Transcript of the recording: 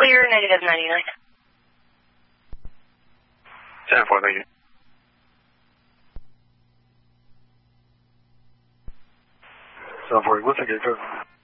Clear, negative 99. 10-4, thank you. 7-4, what's the gate?